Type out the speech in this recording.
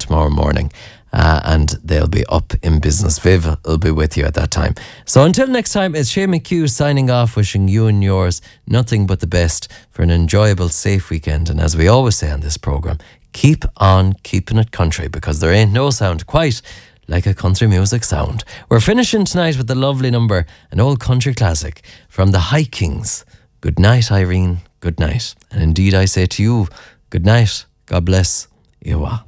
tomorrow morning. And they'll be up in business. Viv will be with you at that time. So until next time, it's Shane McHugh signing off, wishing you and yours nothing but the best for an enjoyable, safe weekend. And as we always say on this programme, keep on keeping it country, because there ain't no sound quite like a country music sound. We're finishing tonight with the lovely number, an old country classic from the High Kings. Good night, Irene. Good night. And indeed I say to you, good night. God bless. Iwa.